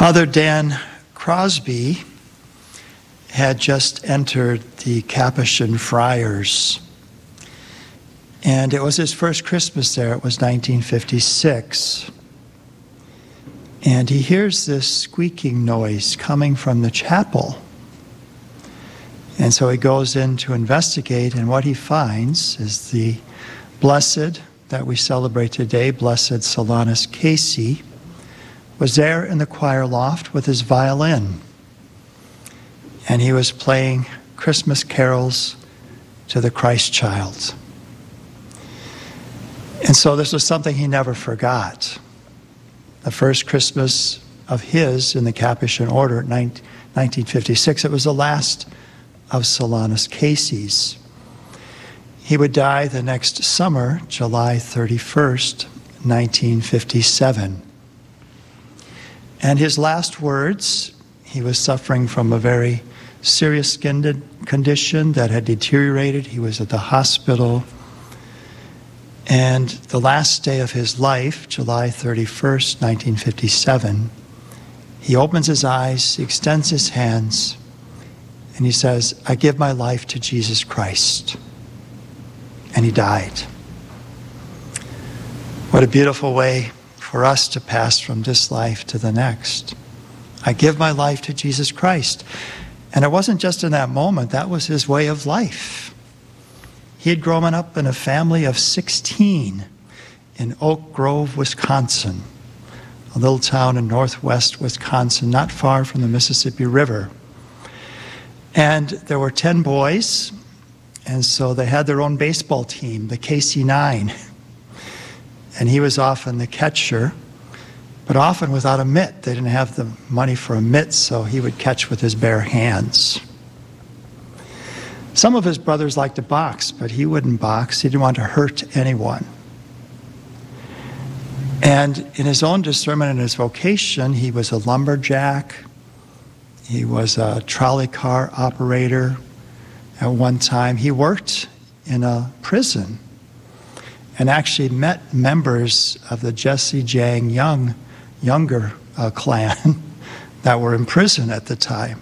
Father Dan Crosby had just entered the Capuchin Friars, and it was his first Christmas there. It was 1956. And he hears this squeaking noise coming from the chapel. And so he goes in to investigate, and what he finds is the blessed that we celebrate today, Blessed Solanus Casey, was there in the choir loft with his violin. And he was playing Christmas carols to the Christ child. And so this was something he never forgot. The first Christmas of his in the Capuchin order in 1956, it was the last of Solanus Casey's. He would die the next summer, July 31st, 1957. And his last words, he was suffering from a very serious skin condition that had deteriorated. He was at the hospital. And the last day of his life, July 31st, 1957, he opens his eyes, he extends his hands, and he says, "I give my life to Jesus Christ." And he died. What a beautiful way for us to pass from this life to the next. I give my life to Jesus Christ. And it wasn't just in that moment, that was his way of life. He had grown up in a family of 16 in Oak Grove, Wisconsin, a little town in northwest Wisconsin, not far from the Mississippi River. And there were 10 boys, and so they had their own baseball team, the KC9. And he was often the catcher, but often without a mitt. They didn't have the money for a mitt, so he would catch with his bare hands. Some of his brothers liked to box, but he wouldn't box. He didn't want to hurt anyone. And in his own discernment and his vocation, he was a lumberjack. He was a trolley car operator. At one time, he worked in a prison and actually met members of the Jesse Jang Younger clan that were in prison at the time.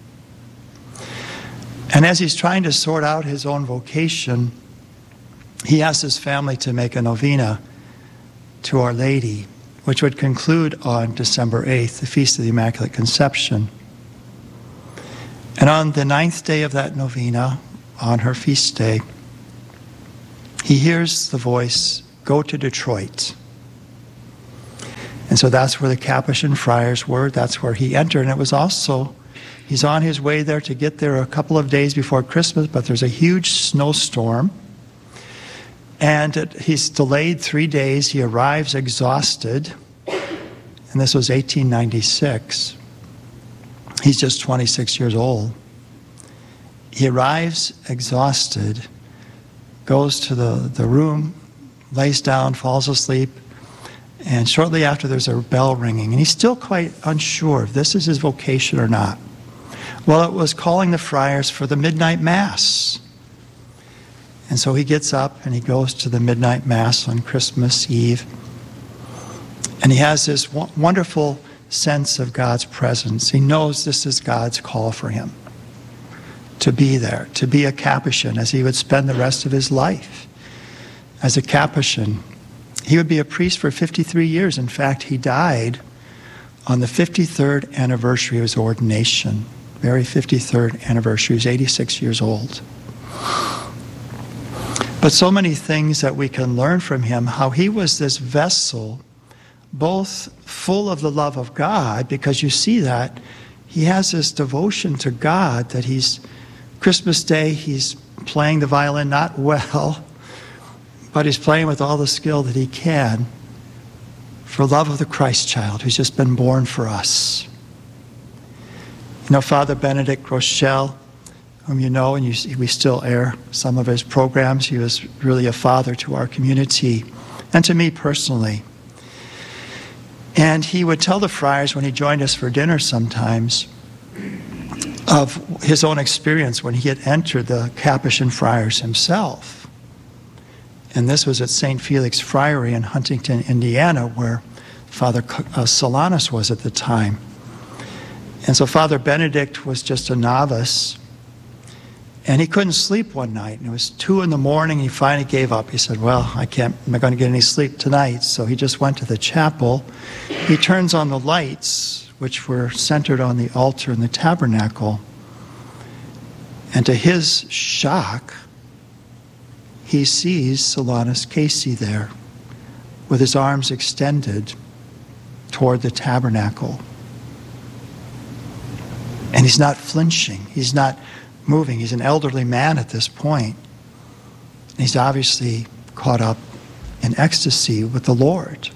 And as he's trying to sort out his own vocation, he asked his family to make a novena to Our Lady, which would conclude on December 8th, the Feast of the Immaculate Conception. And on the 9th day of that novena, on her feast day, he hears the voice, "Go to Detroit." And so that's where the Capuchin Friars were. That's where he entered. And it was also, he's on his way there to get there a couple of days before Christmas, but there's a huge snowstorm. And he's delayed 3 days. He arrives exhausted. And this was 1896. He's just 26 years old. He arrives exhausted, goes to the room, lays down, falls asleep, and shortly after there's a bell ringing, and he's still quite unsure if this is his vocation or not. Well, it was calling the friars for the midnight mass. And so he gets up and he goes to the midnight mass on Christmas Eve, and he has this wonderful sense of God's presence. He knows this is God's call for him to be there, to be a Capuchin, as he would spend the rest of his life as a Capuchin. He would be a priest for 53 years. In fact, he died on the 53rd anniversary of his ordination. Very 53rd anniversary. He was 86 years old. But so many things that we can learn from him, how he was this vessel, both full of the love of God, because you see that he has this devotion to God that Christmas Day, he's playing the violin not well, but he's playing with all the skill that he can for love of the Christ child who's just been born for us. You know, Father Benedict Rochelle, whom you know, and we still air some of his programs, he was really a father to our community and to me personally. And he would tell the friars when he joined us for dinner sometimes of his own experience when he had entered the Capuchin Friars himself. And this was at St. Felix Friary in Huntington, Indiana, where Father Solanus was at the time. And so Father Benedict was just a novice, and he couldn't sleep one night. And it was 2 a.m. He finally gave up. He said, well, I'm not going to get any sleep tonight. So he just went to the chapel. He turns on the lights, which were centered on the altar in the tabernacle. And to his shock, he sees Solanus Casey there with his arms extended toward the tabernacle. And he's not flinching. He's not moving. He's an elderly man at this point. He's obviously caught up in ecstasy with the Lord.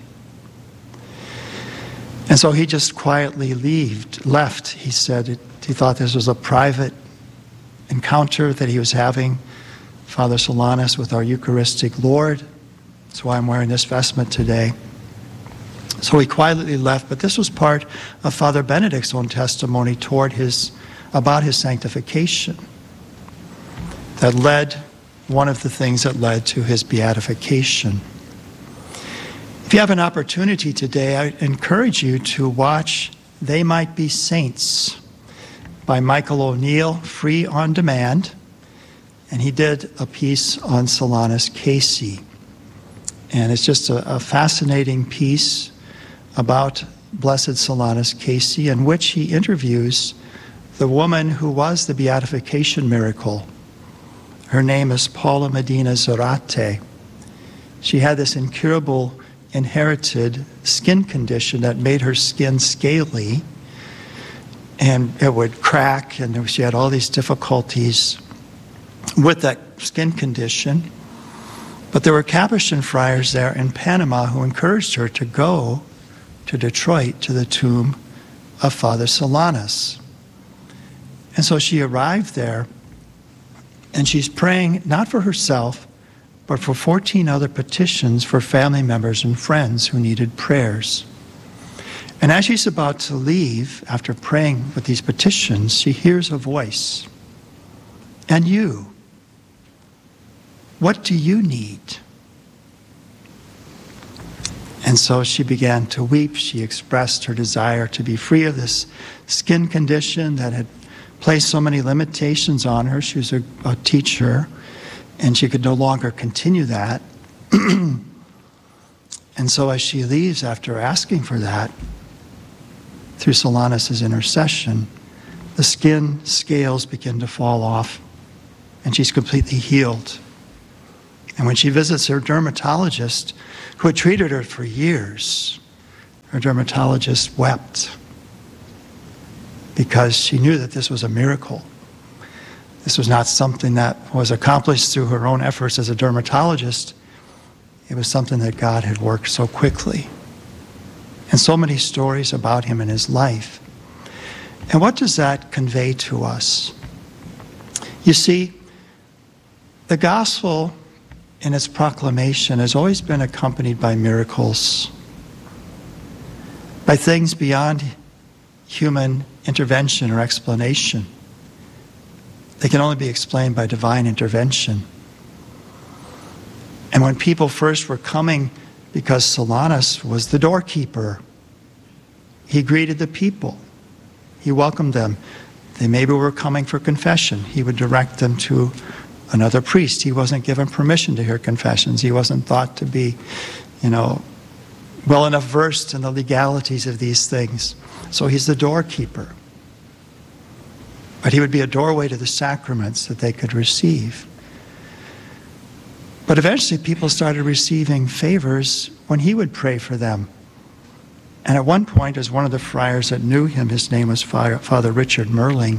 And so he just quietly left. He said he thought this was a private encounter that he was having, Father Solanus, with our Eucharistic Lord. That's why I'm wearing this vestment today. So he quietly left, but this was part of Father Benedict's own testimony about his sanctification. One of the things that led to his beatification. If you have an opportunity today, I encourage you to watch They Might Be Saints by Michael O'Neill, free on demand. And he did a piece on Solanus Casey. And it's just a fascinating piece about Blessed Solanus Casey, in which he interviews the woman who was the beatification miracle. Her name is Paula Medina Zarate. She had this incurable inherited skin condition that made her skin scaly, and it would crack, and she had all these difficulties with that skin condition. But there were Capuchin friars there in Panama who encouraged her to go to Detroit to the tomb of Father Solanus. And so she arrived there, and she's praying not for herself, but for 14 other petitions for family members and friends who needed prayers. And as she's about to leave, after praying with these petitions, she hears a voice. And you, what do you need? And so she began to weep. She expressed her desire to be free of this skin condition that had placed so many limitations on her. She was a teacher, and she could no longer continue that. And so as she leaves after asking for that, through Solanus' intercession, the skin scales begin to fall off, and she's completely healed. And when she visits her dermatologist, who had treated her for years, her dermatologist wept because she knew that this was a miracle. This was not something that was accomplished through her own efforts as a dermatologist. It was something that God had worked so quickly. And so many stories about him and his life. And what does that convey to us? You see, the gospel in its proclamation has always been accompanied by miracles, by things beyond human intervention or explanation. They can only be explained by divine intervention. And when people first were coming, because Solanus was the doorkeeper, he greeted the people. He welcomed them. They maybe were coming for confession. He would direct them to another priest. He wasn't given permission to hear confessions. He wasn't thought to be, well enough versed in the legalities of these things. So he's the doorkeeper. But he would be a doorway to the sacraments that they could receive. But eventually people started receiving favors when he would pray for them. And at one point, as one of the friars that knew him, his name was Father Richard Merling,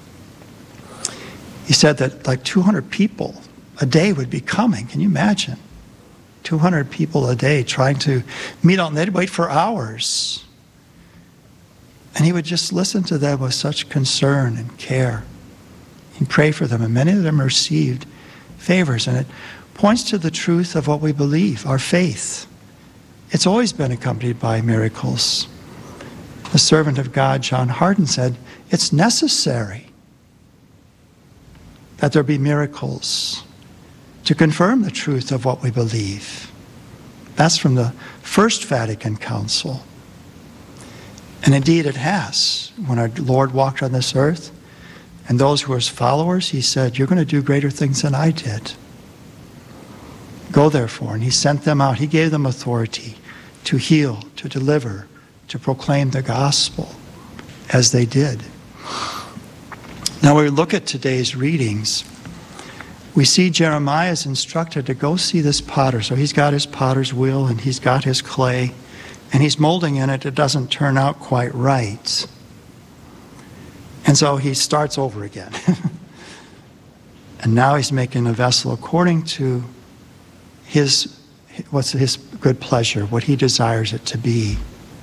he said that like 200 people a day would be coming. Can you imagine? 200 people a day trying to meet on, they'd wait for hours. And he would just listen to them with such concern and care. He'd pray for them, and many of them received favors. And it points to the truth of what we believe, our faith. It's always been accompanied by miracles. The servant of God, John Hardin, said, it's necessary that there be miracles to confirm the truth of what we believe. That's from the First Vatican Council. And And indeed it has. When our Lord walked on this earth, and those who were his followers, he said, you're going to do greater things than I did. Go therefore. And he sent them out. He gave them authority to heal, to deliver, to proclaim the gospel as they did. Now when we look at today's readings, we see Jeremiah is instructed to go see this potter. So he's got his potter's wheel and he's got his clay and he's molding in it. It doesn't turn out quite right. And so he starts over again. And now he's making a vessel according to what's his good pleasure, what he desires it to be.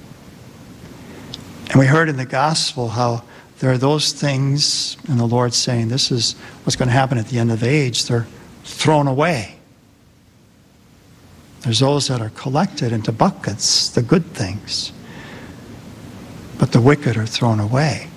And we heard in the gospel how there are those things, and the Lord's saying this is what's going to happen at the end of the age. They're thrown away. There's those that are collected into buckets, the good things. But the wicked are thrown away.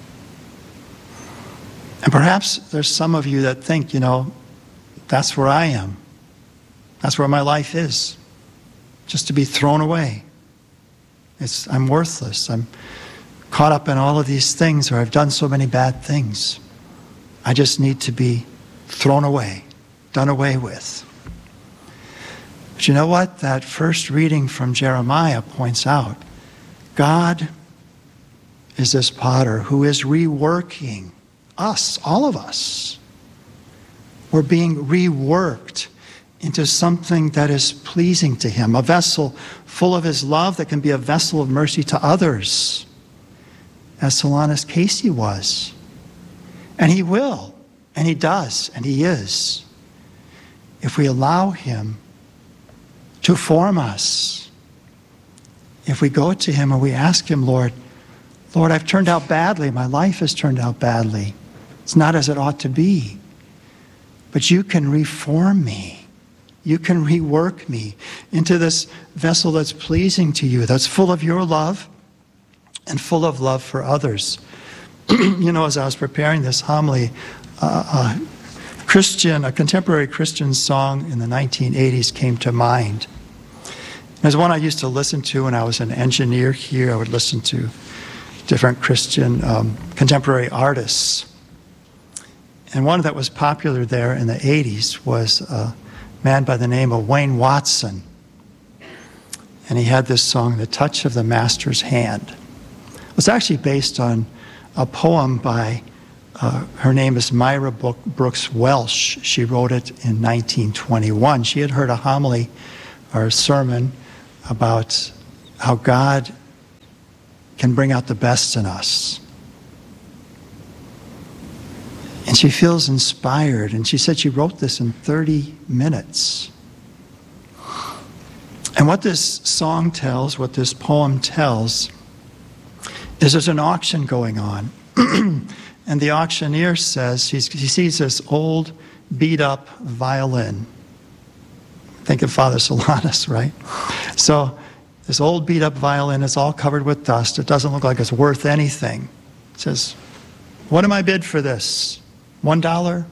And perhaps there's some of you that think, that's where I am. That's where my life is. Just to be thrown away. I'm worthless. I'm caught up in all of these things, or I've done so many bad things. I just need to be thrown away, done away with. But you know what? That first reading from Jeremiah points out, God is this potter who is reworking us, all of us. We're being reworked into something that is pleasing to him, a vessel full of his love that can be a vessel of mercy to others, as Solanus Casey was. And he will, and he does, and he is, if we allow him to form us. If we go to him and we ask him, Lord, I've turned out badly. My life has turned out badly. It's not as it ought to be. But you can reform me. You can rework me into this vessel that's pleasing to you, that's full of your love and full of love for others. As I was preparing this homily, a contemporary Christian song in the 1980s came to mind. There's one I used to listen to when I was an engineer here. I would listen to different Christian contemporary artists. And one that was popular there in the 80s was a man by the name of Wayne Watson. And he had this song, The Touch of the Master's Hand. It was actually based on a poem by, her name is Myra Brooks Welsh. She wrote it in 1921. She had heard a homily or a sermon about how God can bring out the best in us. And she feels inspired. And she said she wrote this in 30 minutes. And what this song tells, what this poem tells, is there's an auction going on. And the auctioneer says, he sees this old, beat-up violin. Think of Father Solanus, right? So this old, beat-up violin is all covered with dust. It doesn't look like it's worth anything. He says, what am I bid for this? $1? $2?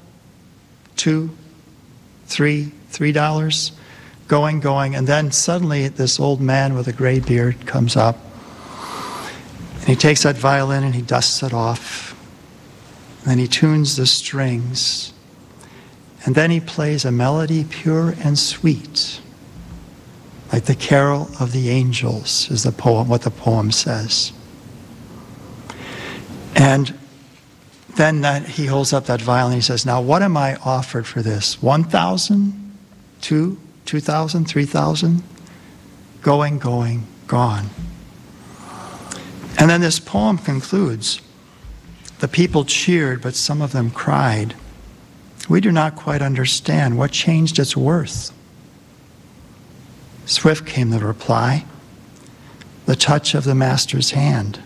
$3? Going. And then suddenly this old man with a gray beard comes up. And he takes that violin and he dusts it off. And then he tunes the strings. And then he plays a melody pure and sweet, like the carol of the angels is what the poem says. And then he holds up that violin and he says, now what am I offered for this? 1,000? 2,000? 3,000? Going, gone. And then this poem concludes, the people cheered, but some of them cried. We do not quite understand what changed its worth. Swift came the reply, the touch of the master's hand.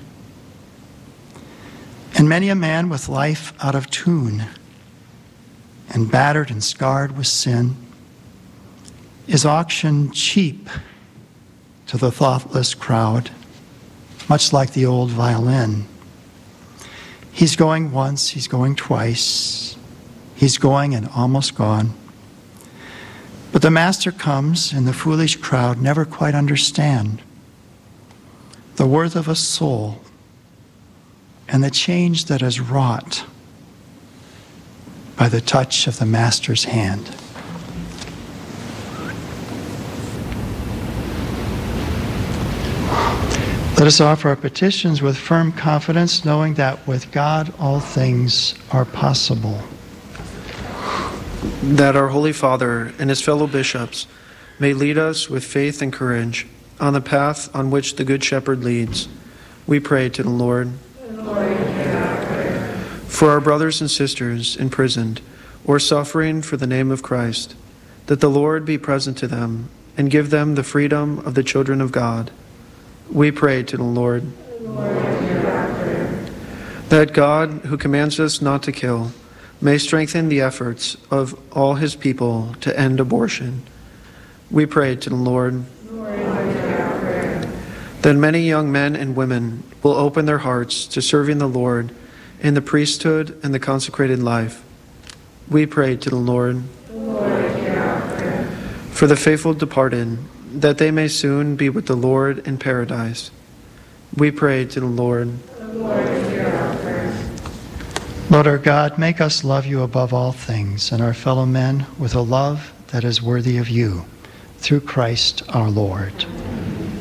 And many a man with life out of tune and battered and scarred with sin is auctioned cheap to the thoughtless crowd, much like the old violin. He's going once, he's going twice, he's going and almost gone. But the master comes and the foolish crowd never quite understand the worth of a soul and the change that is wrought by the touch of the Master's hand. Let us offer our petitions with firm confidence, knowing that with God all things are possible. That our Holy Father and his fellow bishops may lead us with faith and courage on the path on which the Good Shepherd leads. We pray to the Lord. For our brothers and sisters imprisoned or suffering for the name of Christ, that the Lord be present to them and give them the freedom of the children of God. We pray to the Lord. That God, who commands us not to kill, may strengthen the efforts of all his people to end abortion. We pray to the Lord. That many young men and women will open their hearts to serving the Lord in the priesthood and the consecrated life. We pray to the Lord. For the faithful departed, that they may soon be with the Lord in paradise. We pray to the Lord. Lord our God, make us love you above all things and our fellow men with a love that is worthy of you, through Christ our Lord.